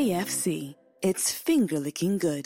KFC. It's finger-licking good.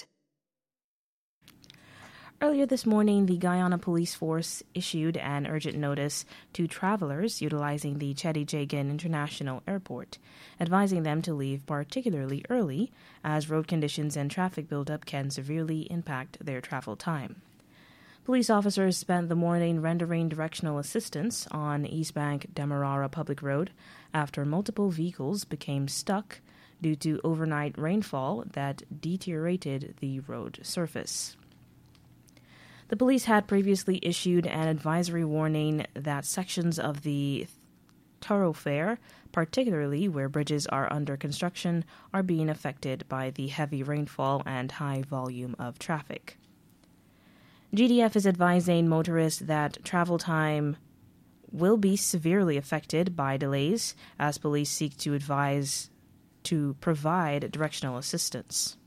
Earlier this morning, the Guyana Police Force issued an urgent notice to travelers utilizing the Cheddi Jagan International Airport, advising them to leave particularly early as road conditions and traffic buildup can severely impact their travel time. Police officers spent the morning rendering directional assistance on East Bank Demerara Public Road after multiple vehicles became stuck due to overnight rainfall that deteriorated the road surface. The police had previously issued an advisory warning that sections of the thoroughfare, particularly where bridges are under construction, are being affected by the heavy rainfall and high volume of traffic. GDF is advising motorists that travel time will be severely affected by delays as police seek to provide directional assistance.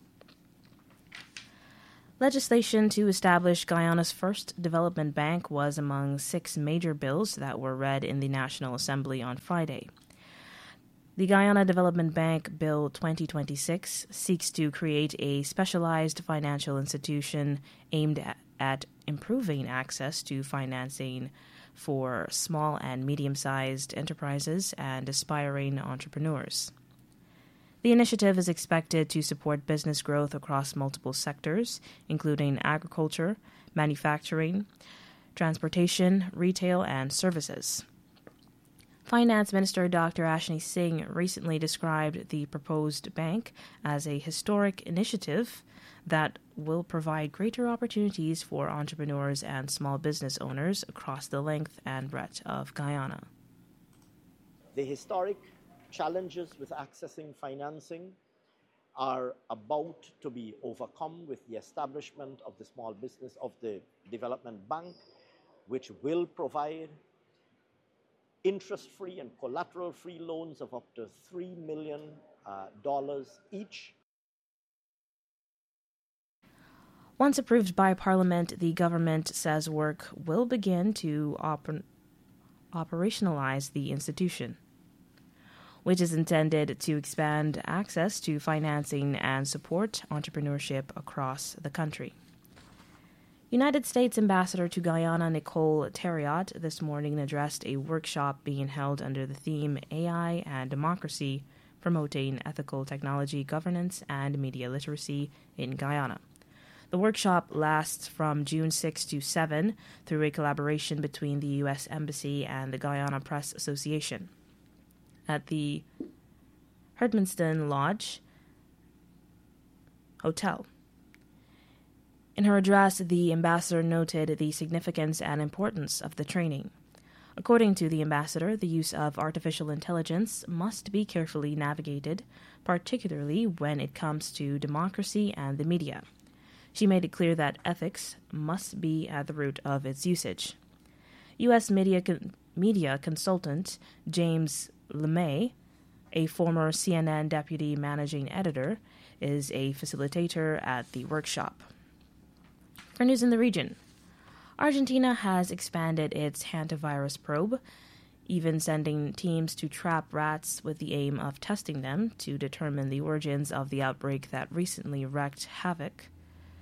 Legislation to establish Guyana's first development bank was among 6 major bills that were read in the National Assembly on Friday. The Guyana Development Bank Bill 2026 seeks to create a specialized financial institution aimed at improving access to financing for small and medium-sized enterprises and aspiring entrepreneurs. The initiative is expected to support business growth across multiple sectors, including agriculture, manufacturing, transportation, retail, and services. Finance Minister Dr. Ashni Singh recently described the proposed bank as a historic initiative that will provide greater opportunities for entrepreneurs and small business owners across the length and breadth of Guyana. The historic challenges with accessing financing are about to be overcome with the establishment of the small business of the development bank, which will provide interest-free and collateral-free loans of up to $3 million each. Once approved by Parliament, the government says work will begin to operationalize the institution, which is intended to expand access to financing and support entrepreneurship across the country. United States Ambassador to Guyana Nicole Terriot this morning addressed a workshop being held under the theme AI and Democracy, Promoting Ethical Technology Governance and Media Literacy in Guyana. The workshop lasts from June 6 to 7 through a collaboration between the U.S. Embassy and the Guyana Press Association. At the Herdmanston Lodge Hotel. In her address, the ambassador noted the significance and importance of the training. According to the ambassador, the use of artificial intelligence must be carefully navigated, particularly when it comes to democracy and the media. She made it clear that ethics must be at the root of its usage. U.S. media consultant James LeMay, a former CNN deputy managing editor, is a facilitator at the workshop. For news in the region, Argentina has expanded its hantavirus probe, even sending teams to trap rats with the aim of testing them to determine the origins of the outbreak that recently wreaked havoc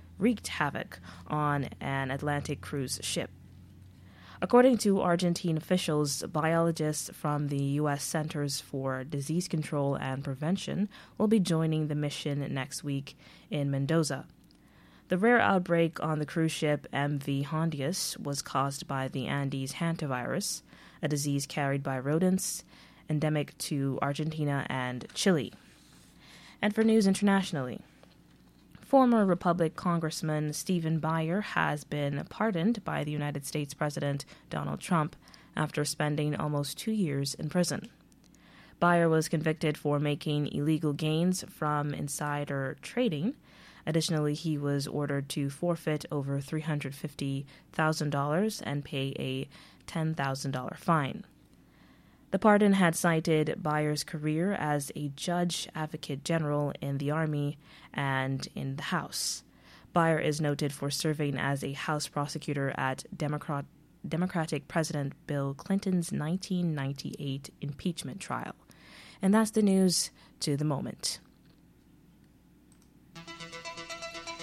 on an Atlantic cruise ship. According to Argentine officials, biologists from the U.S. Centers for Disease Control and Prevention will be joining the mission next week in Mendoza. The rare outbreak on the cruise ship MV Hondius was caused by the Andes hantavirus, a disease carried by rodents, endemic to Argentina and Chile. And for news internationally, former Republican Congressman Stephen Buyer has been pardoned by the United States President Donald Trump after spending almost 2 years in prison. Buyer was convicted for making illegal gains from insider trading. Additionally, he was ordered to forfeit over $350,000 and pay a $10,000 fine. The pardon had cited Buyer's career as a judge advocate general in the Army and in the House. Buyer is noted for serving as a House prosecutor at Democratic President Bill Clinton's 1998 impeachment trial. And that's the news to the moment.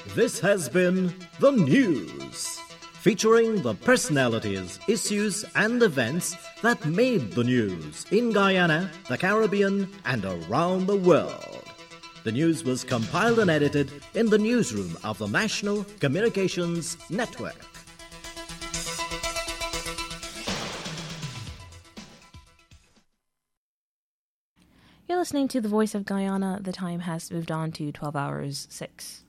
This has been The News, featuring the personalities, issues, and events that made the news in Guyana, the Caribbean, and around the world. The news was compiled and edited in the newsroom of the National Communications Network. You're listening to The Voice of Guyana. The time has moved on to 12 hours 6.